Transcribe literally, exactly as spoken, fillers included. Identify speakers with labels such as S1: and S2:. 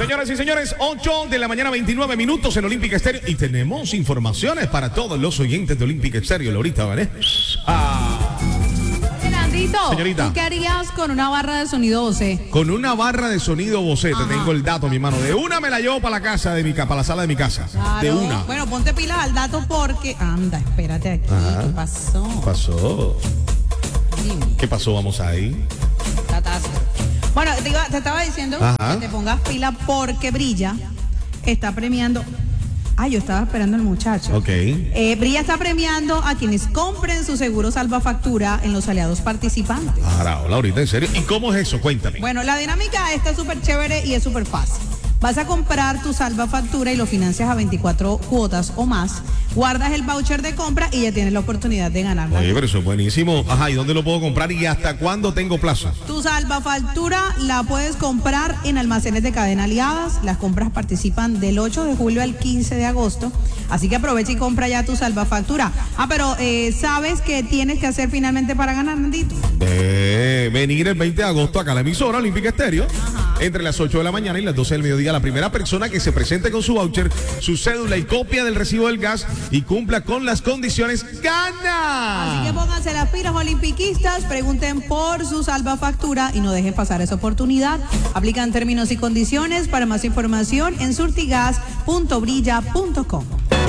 S1: Señoras y señores, ocho de la mañana, veintinueve minutos en Olímpica Estéreo. Y tenemos informaciones para todos los oyentes de Olímpica Estéreo, Lorita, ¿vale? Ah.
S2: Fernandito,
S1: Señorita.
S2: ¿tú qué harías con una barra de sonido Bose?
S1: Con una barra de sonido Bose, te
S2: Ajá.
S1: tengo el dato, mi hermano. De una me la llevo para la casa de mi casa, para la sala de mi casa.
S2: Claro.
S1: De una.
S2: Bueno, ponte pilas al dato porque... Anda, espérate aquí.
S1: Ajá.
S2: ¿Qué pasó?
S1: ¿Qué pasó?
S2: Dime.
S1: ¿Qué pasó? Vamos ahí.
S2: Tatazo. Bueno, te, iba- te estaba diciendo
S1: Ajá.
S2: que te pongas pila porque Brilla está premiando... Ay, yo estaba esperando al muchacho.
S1: Ok.
S2: Eh, Brilla está premiando a quienes compren su seguro salvafactura en los aliados participantes.
S1: Ahora, hola, ahorita, en serio. ¿Y cómo es eso? Cuéntame.
S2: Bueno, la dinámica está súper chévere y es súper fácil. Vas a comprar tu salvafactura y lo financias a veinticuatro cuotas o más. Guardas el voucher de compra y ya tienes la oportunidad de ganarla.
S1: Oye, pero eso es buenísimo. Ajá, ¿y dónde lo puedo comprar y hasta cuándo tengo plazo?
S2: Tu salvafactura la puedes comprar en almacenes de cadena aliadas. Las compras participan del ocho de julio al quince de agosto. Así que aprovecha y compra ya tu salvafactura. Ah, pero eh, ¿sabes qué tienes que hacer finalmente para ganar, Nandito?
S1: De venir el veinte de agosto acá a la emisora Olímpica Estéreo.
S2: Ajá.
S1: Entre las ocho de la mañana y las doce del mediodía, la primera persona que se presente con su voucher, su cédula y copia del recibo del gas y cumpla con las condiciones, ¡gana!
S2: Así que pónganse las pilas, olimpiquistas, pregunten por su salvafactura y no dejen pasar esa oportunidad. Aplican términos y condiciones. Para más información en surtigas punto brilla punto com.